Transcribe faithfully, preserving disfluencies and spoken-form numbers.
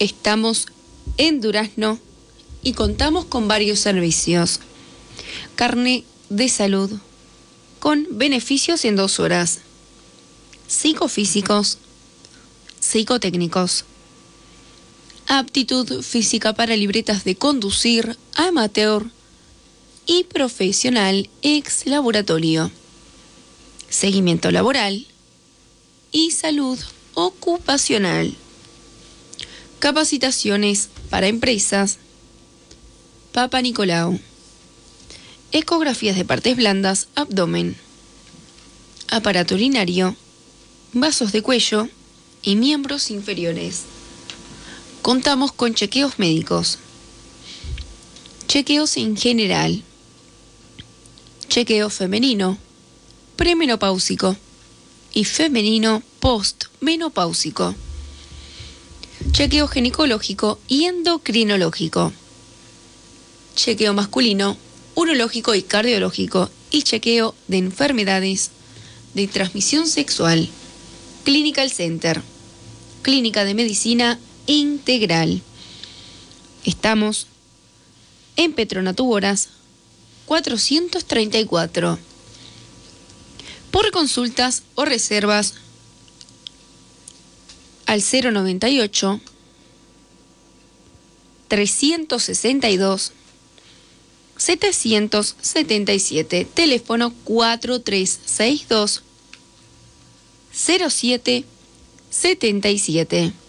Estamos en Durazno y contamos con varios servicios. Carné de salud, con beneficios en dos horas. Psicofísicos, psicotécnicos. Aptitud física para libretas de conducir, amateur y profesional ex laboratorio. Seguimiento laboral y salud ocupacional. Capacitaciones para empresas. Papa Nicolau. Ecografías de partes blandas, abdomen. Aparato urinario, vasos de cuello y miembros inferiores. Contamos con chequeos médicos. Chequeos en general. Chequeo femenino, premenopáusico y femenino postmenopáusico. Chequeo ginecológico y endocrinológico. Chequeo masculino, urológico y cardiológico y chequeo de enfermedades de transmisión sexual. Clinical Center, clínica de medicina integral. Estamos en Petronato Boras cuatrocientos treinta y cuatro. Por consultas o reservas al cero noventa y ocho, trescientos sesenta y dos, setecientos setenta y siete, teléfono cuatro tres seis dos, cero siete setenta y siete.